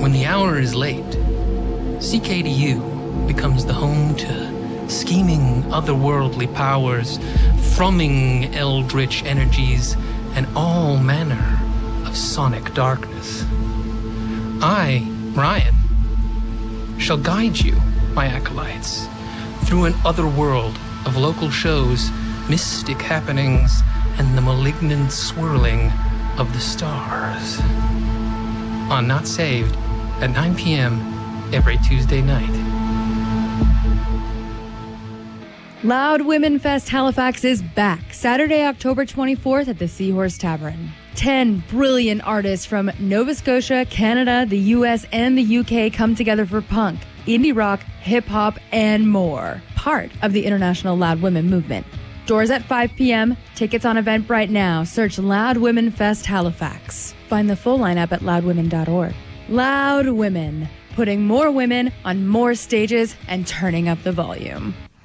When the hour is late, CKDU becomes the home to scheming otherworldly powers, thrumming eldritch energies, and all manner of sonic darkness. I, Ryan, shall guide you, my acolytes, through an other world of local shows, mystic happenings, and the malignant swirling of the stars. On Not Saved at 9 p.m. every Tuesday night. Loud Women Fest Halifax is back Saturday, October 24th at the Seahorse Tavern. 10 brilliant artists from Nova Scotia, Canada, the US, and the UK come together for punk, indie rock, hip-hop, and more. Part of the International Loud Women movement. Doors at 5 p.m. Tickets on Eventbrite now. Search Loud Women Fest Halifax. Find the full lineup at loudwomen.org. Loud Women, putting more women on more stages and turning up the volume.